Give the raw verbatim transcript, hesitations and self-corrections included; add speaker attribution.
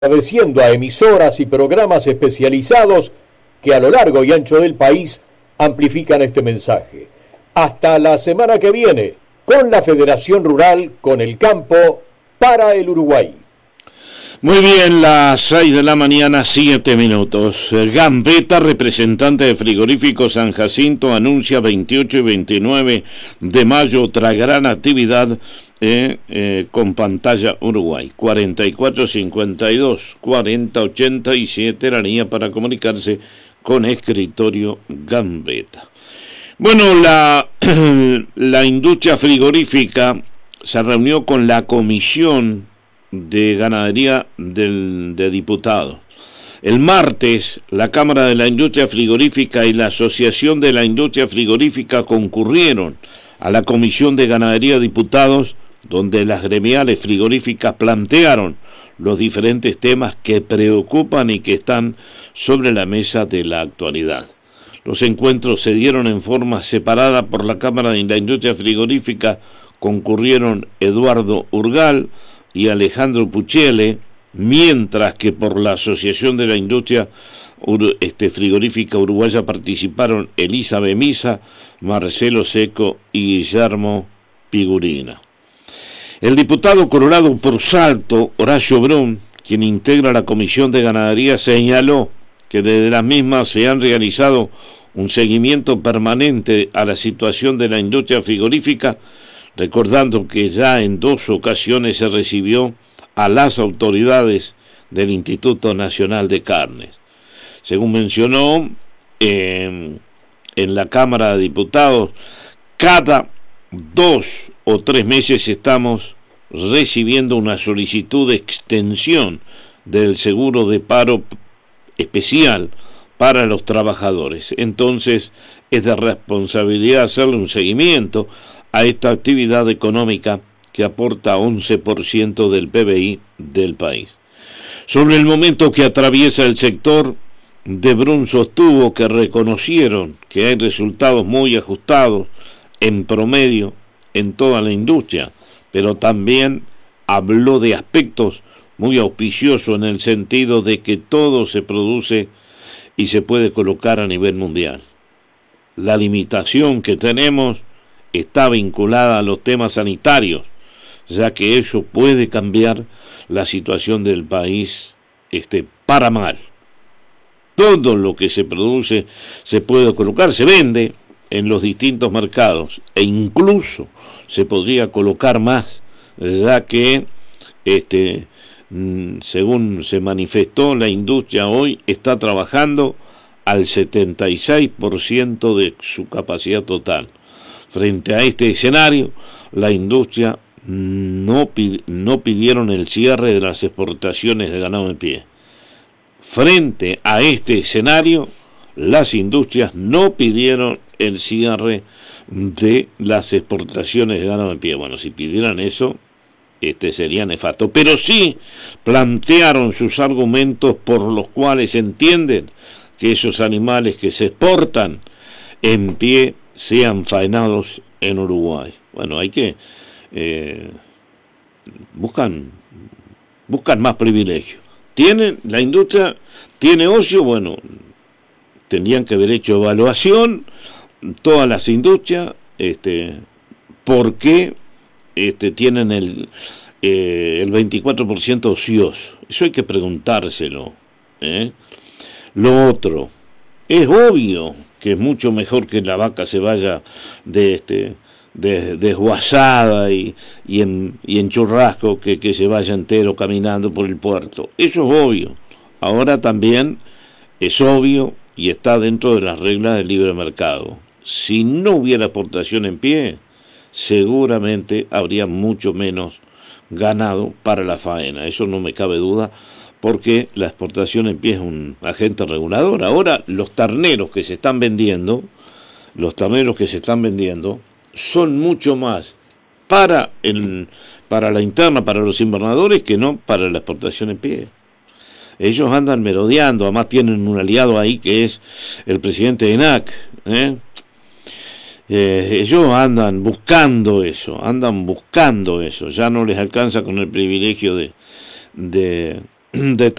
Speaker 1: agradeciendo a emisoras y programas especializados que a lo largo y ancho del país amplifican este mensaje. Hasta la semana que viene, con la Federación Rural, con el campo, para el Uruguay.
Speaker 2: Muy bien, las seis de la mañana, siete minutos. Gambetta, representante de Frigorífico San Jacinto, anuncia veintiocho y veintinueve de mayo otra gran actividad eh, eh, con pantalla Uruguay. cuarenta y cuatro cincuenta y dos, cuarenta ochenta y siete, la línea para comunicarse con Escritorio Gambetta. Bueno, la, la industria frigorífica se reunió con la Comisión de Ganadería del, de Diputados. El martes, la Cámara de la Industria Frigorífica y la Asociación de la Industria Frigorífica concurrieron a la Comisión de Ganadería de Diputados, donde las gremiales frigoríficas plantearon los diferentes temas que preocupan y que están sobre la mesa de la actualidad. Los encuentros se dieron en forma separada. Por la Cámara de la Industria Frigorífica concurrieron Eduardo Urgal y Alejandro Puchele, mientras que por la Asociación de la Industria este, Frigorífica Uruguaya participaron Elisa Bemisa, Marcelo Seco y Guillermo Pigurina. El diputado colorado por Salto, Horacio Brun, quien integra la Comisión de Ganadería, señaló que desde las mismas se han realizado un seguimiento permanente a la situación de la industria frigorífica, recordando que ya en dos ocasiones se recibió a las autoridades del Instituto Nacional de Carnes. Según mencionó, eh, en la Cámara de Diputados, cada dos o tres meses estamos recibiendo una solicitud de extensión del seguro de paro especial para los trabajadores. Entonces, es de responsabilidad hacerle un seguimiento a esta actividad económica que aporta once por ciento del P B I del país. Sobre el momento que atraviesa el sector, De Brun sostuvo que reconocieron que hay resultados muy ajustados en promedio en toda la industria, pero también habló de aspectos muy auspiciosos en el sentido de que todo se produce y se puede colocar a nivel mundial. La limitación que tenemos está vinculada a los temas sanitarios, ya que eso puede cambiar la situación del país este, para mal. Todo lo que se produce se puede colocar, se vende en los distintos mercados e incluso se podría colocar más, ya que este, según se manifestó, la industria hoy está trabajando al setenta y seis por ciento de su capacidad total. Frente a este escenario, la industria no, pid- no pidieron el cierre de las exportaciones de ganado en pie. Frente a este escenario, las industrias no pidieron el cierre de las exportaciones de ganado en pie. Bueno, si pidieran eso, este sería nefasto. Pero sí plantearon sus argumentos por los cuales entienden que esos animales que se exportan en pie sean faenados en Uruguay. Bueno, hay que eh, buscan buscan más privilegios. Tienen la industria tiene ocio, bueno, tendrían que haber hecho evaluación todas las industrias, este, por qué este tienen el eh, el veinticuatro por ciento ocioso. Eso hay que preguntárselo, ¿eh? Lo otro, es obvio que es mucho mejor que la vaca se vaya de este de, desguazada y, y, en, y en churrasco que, que se vaya entero caminando por el puerto. Eso es obvio. Ahora también es obvio y está dentro de las reglas del libre mercado. Si no hubiera exportación en pie, seguramente habría mucho menos ganado para la faena. Eso no me cabe duda, porque la exportación en pie es un agente regulador. Ahora, los terneros que se están vendiendo, los terneros que se están vendiendo, son mucho más para el, para la interna, para los invernadores, que no para la exportación en pie. Ellos andan merodeando, además tienen un aliado ahí que es el presidente de E N A C, ¿eh? Eh, ellos andan buscando eso, andan buscando eso, ya no les alcanza con el privilegio de, de, de